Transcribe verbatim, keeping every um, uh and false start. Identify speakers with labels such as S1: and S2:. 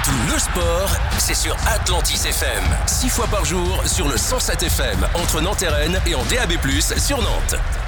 S1: Tout le sport, c'est sur Atlantis F M. Six fois par jour sur le cent sept F M, entre Nantes et Rennes et en D A B plus, sur Nantes.